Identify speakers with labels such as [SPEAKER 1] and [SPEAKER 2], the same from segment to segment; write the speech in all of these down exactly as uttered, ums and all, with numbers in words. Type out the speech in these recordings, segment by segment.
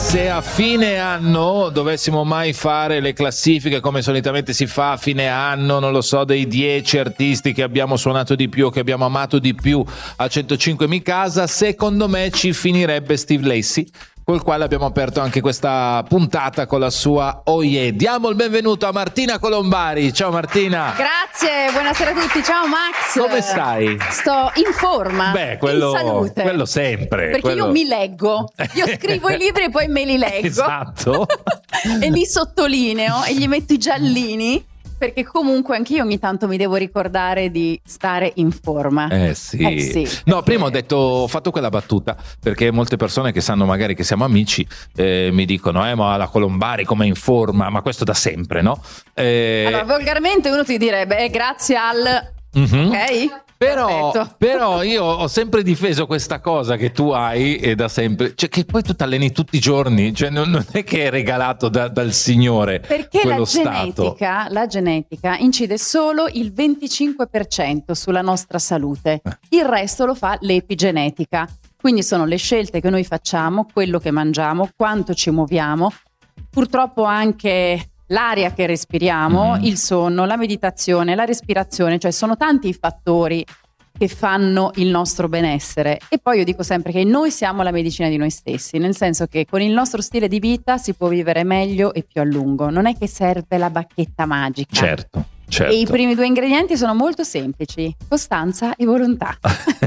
[SPEAKER 1] Se a fine anno dovessimo mai fare le classifiche come solitamente si fa a fine anno, non lo so, dei dieci artisti che abbiamo suonato di più, che abbiamo amato di più a centocinque Mi Casa, secondo me ci finirebbe Steve Lacy, col quale abbiamo aperto anche questa puntata con la sua Oh Yeah. Diamo il benvenuto a Martina Colombari. Ciao Martina.
[SPEAKER 2] Grazie, buonasera a tutti. Ciao Max.
[SPEAKER 1] Come stai?
[SPEAKER 2] Sto in forma.
[SPEAKER 1] Beh, quello,
[SPEAKER 2] in salute.
[SPEAKER 1] quello sempre.
[SPEAKER 2] Perché
[SPEAKER 1] quello...
[SPEAKER 2] io mi leggo. Io scrivo i libri e poi me li leggo.
[SPEAKER 1] Esatto.
[SPEAKER 2] E li sottolineo e gli metto i giallini. Perché comunque anch'io ogni tanto mi devo ricordare di stare in forma.
[SPEAKER 1] Eh sì.
[SPEAKER 2] Eh sì
[SPEAKER 1] no,
[SPEAKER 2] perché...
[SPEAKER 1] prima ho detto, ho fatto quella battuta perché molte persone che sanno magari che siamo amici eh, mi dicono eh ma la Colombari come in forma, ma questo da sempre, no? Eh...
[SPEAKER 2] Allora volgarmente uno ti direbbe grazie al...
[SPEAKER 1] Mm-hmm.
[SPEAKER 2] Ok?
[SPEAKER 1] Però,
[SPEAKER 2] Perfetto.
[SPEAKER 1] però io ho sempre difeso questa cosa che tu hai e da sempre, cioè che poi tu ti alleni tutti i giorni, cioè non, non è che è regalato da, dal Signore.
[SPEAKER 2] Perché
[SPEAKER 1] quello
[SPEAKER 2] la
[SPEAKER 1] stato.
[SPEAKER 2] genetica, la genetica incide solo il venticinque per cento sulla nostra salute, il resto lo fa l'epigenetica. Quindi sono le scelte che noi facciamo, quello che mangiamo, quanto ci muoviamo, purtroppo anche l'aria che respiriamo, mm-hmm. il sonno, la meditazione, la respirazione, cioè sono tanti i fattori che fanno il nostro benessere. E poi io dico sempre che noi siamo la medicina di noi stessi, nel senso che con il nostro stile di vita si può vivere meglio e più a lungo, non è che serve la bacchetta magica.
[SPEAKER 1] Certo. Certo.
[SPEAKER 2] E i primi due ingredienti sono molto semplici: costanza e volontà.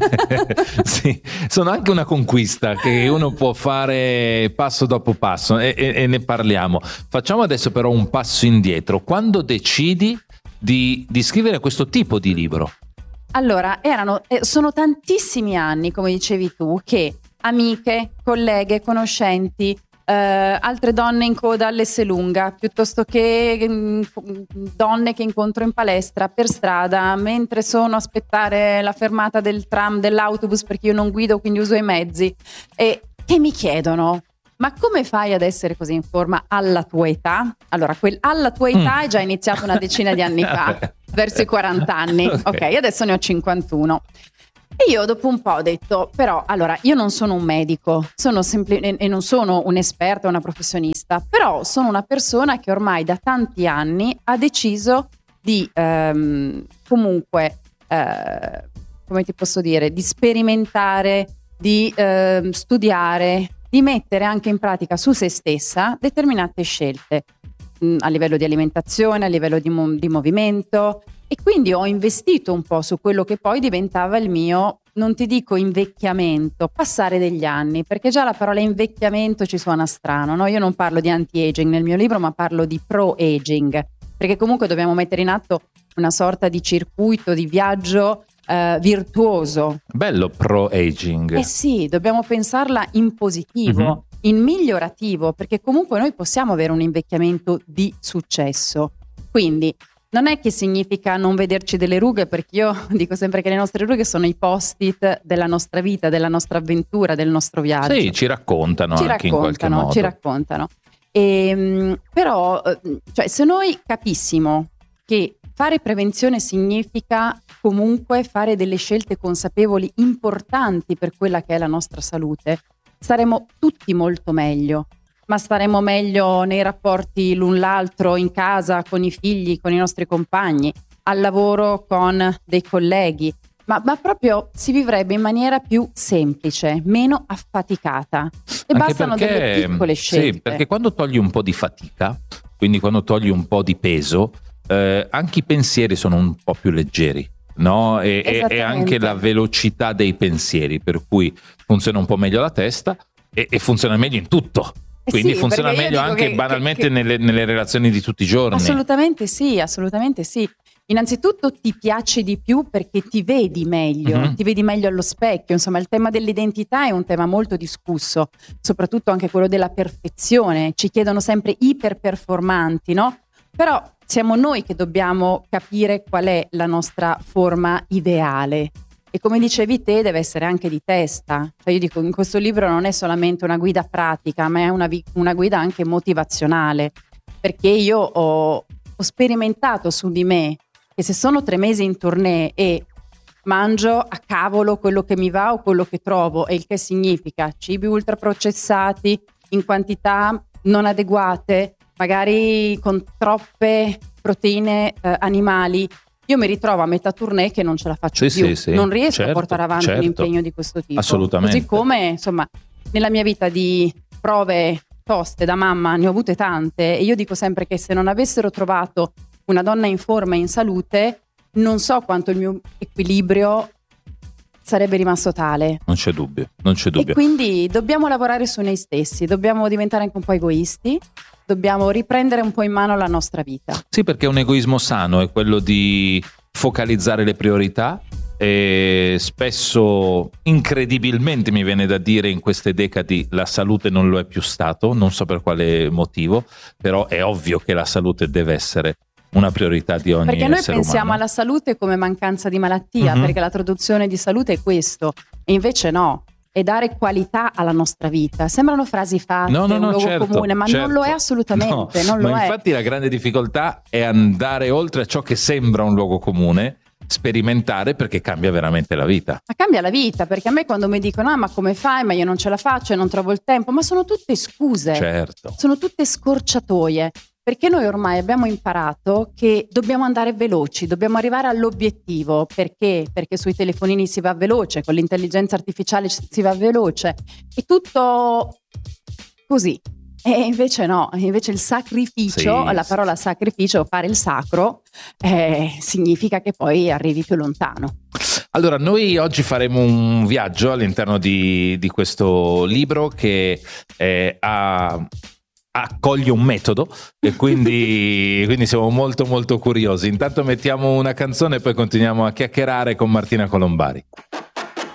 [SPEAKER 1] Sì, sono anche una conquista che uno può fare passo dopo passo e, e, e ne parliamo. Facciamo adesso però un passo indietro. Quando decidi di, di scrivere questo tipo di libro?
[SPEAKER 2] Allora, erano, eh, sono tantissimi anni, come dicevi tu, che amiche, colleghe, conoscenti, Uh, altre donne in coda all'Esselunga, piuttosto che um, donne che incontro in palestra, per strada, mentre sono a aspettare la fermata del tram, dell'autobus, perché io non guido, quindi uso i mezzi, e che mi chiedono: ma come fai ad essere così in forma alla tua età? Allora, quel alla tua età mm. è già iniziato una decina di anni fa, verso i quaranta anni. Ok, ok, adesso ne ho cinquantuno. E io dopo un po' ho detto, però, allora, io non sono un medico, sono sempli- e non sono un'esperta, una professionista, però sono una persona che ormai da tanti anni ha deciso di ehm, comunque, eh, come ti posso dire, di sperimentare, di eh, studiare, di mettere anche in pratica su se stessa determinate scelte mh, a livello di alimentazione, a livello di, mo- di movimento. E quindi ho investito un po' su quello che poi diventava il mio, non ti dico invecchiamento, passare degli anni, perché già la parola invecchiamento ci suona strano, no? Io non parlo di anti-aging nel mio libro, ma parlo di pro-aging, perché comunque dobbiamo mettere in atto una sorta di circuito, di viaggio eh, virtuoso.
[SPEAKER 1] Bello pro-aging.
[SPEAKER 2] Eh sì, dobbiamo pensarla in positivo, mm-hmm. in migliorativo, perché comunque noi possiamo avere un invecchiamento di successo. Quindi non è che significa non vederci delle rughe, perché io dico sempre che le nostre rughe sono i post-it della nostra vita, della nostra avventura, del nostro viaggio.
[SPEAKER 1] Sì, ci raccontano
[SPEAKER 2] ci
[SPEAKER 1] anche
[SPEAKER 2] raccontano,
[SPEAKER 1] in qualche modo.
[SPEAKER 2] Ci raccontano. E, però, cioè, se noi capissimo che fare prevenzione significa comunque fare delle scelte consapevoli importanti per quella che è la nostra salute, staremo tutti molto meglio. Ma staremo meglio nei rapporti l'un l'altro, in casa, con i figli, con i nostri compagni, al lavoro con dei colleghi, ma, ma proprio si vivrebbe in maniera più semplice, meno affaticata. E
[SPEAKER 1] anche
[SPEAKER 2] bastano
[SPEAKER 1] perché,
[SPEAKER 2] delle piccole scelte.
[SPEAKER 1] Sì, perché quando togli un po' di fatica, quindi quando togli un po' di peso, eh, anche i pensieri sono un po' più leggeri. No? E, e anche la velocità dei pensieri, per cui funziona un po' meglio la testa e, e funziona meglio in tutto. Quindi sì, funziona meglio anche che, banalmente che, che, nelle, nelle relazioni di tutti i giorni.
[SPEAKER 2] Assolutamente sì, assolutamente sì. Innanzitutto ti piace di più perché ti vedi meglio, mm-hmm. ti vedi meglio allo specchio. Insomma, il tema dell'identità è un tema molto discusso, soprattutto anche quello della perfezione. Ci chiedono sempre iperperformanti, no? Però siamo noi che dobbiamo capire qual è la nostra forma ideale. E come dicevi te, deve essere anche di testa. Cioè io dico, in questo libro non è solamente una guida pratica, ma è una, vi- una guida anche motivazionale, perché io ho, ho sperimentato su di me che se sono tre mesi in tournée e mangio a cavolo quello che mi va o quello che trovo, e il che significa cibi ultraprocessati, in quantità non adeguate, magari con troppe proteine eh, animali, io mi ritrovo a metà tournée che non ce la faccio
[SPEAKER 1] sì,
[SPEAKER 2] più,
[SPEAKER 1] sì, sì.
[SPEAKER 2] non riesco
[SPEAKER 1] certo,
[SPEAKER 2] a portare avanti
[SPEAKER 1] certo.
[SPEAKER 2] un impegno di questo tipo.
[SPEAKER 1] Assolutamente.
[SPEAKER 2] Così come, insomma, nella mia vita di prove toste da mamma ne ho avute tante, e io dico sempre che se non avessero trovato una donna in forma e in salute, non so quanto il mio equilibrio sarebbe rimasto tale.
[SPEAKER 1] Non c'è dubbio, non c'è dubbio.
[SPEAKER 2] E quindi dobbiamo lavorare su noi stessi, dobbiamo diventare anche un po' egoisti, dobbiamo riprendere un po' in mano la nostra vita.
[SPEAKER 1] Sì, perché un egoismo sano è quello di focalizzare le priorità, e spesso, incredibilmente mi viene da dire, in queste decadi la salute non lo è più stato, non so per quale motivo, però è ovvio che la salute deve essere una priorità di ogni essere umano.
[SPEAKER 2] Perché noi pensiamo alla salute come mancanza di malattia, mm-hmm. perché la traduzione di salute è questo, e invece no, è dare qualità alla nostra vita. Sembrano frasi fatte,
[SPEAKER 1] no, no,
[SPEAKER 2] un
[SPEAKER 1] no,
[SPEAKER 2] luogo
[SPEAKER 1] certo,
[SPEAKER 2] comune, ma
[SPEAKER 1] certo.
[SPEAKER 2] non lo è assolutamente,
[SPEAKER 1] no,
[SPEAKER 2] non lo
[SPEAKER 1] ma
[SPEAKER 2] è.
[SPEAKER 1] Infatti la grande difficoltà è andare oltre a ciò che sembra un luogo comune, sperimentare, perché cambia veramente la vita.
[SPEAKER 2] Ma cambia la vita, perché a me quando mi dicono ah ma come fai, ma io non ce la faccio e non trovo il tempo, ma sono tutte scuse,
[SPEAKER 1] certo.
[SPEAKER 2] sono tutte scorciatoie. Perché noi ormai abbiamo imparato che dobbiamo andare veloci, dobbiamo arrivare all'obiettivo. Perché? Perché sui telefonini si va veloce, con l'intelligenza artificiale si va veloce. È tutto così. E invece no, invece il sacrificio,
[SPEAKER 1] sì,
[SPEAKER 2] la parola sacrificio, fare il sacro, eh, significa che poi arrivi più lontano.
[SPEAKER 1] Allora, noi oggi faremo un viaggio all'interno di, di questo libro che eh, ha... accoglie un metodo, e quindi, quindi siamo molto molto curiosi. Intanto mettiamo una canzone e poi continuiamo a chiacchierare con Martina Colombari.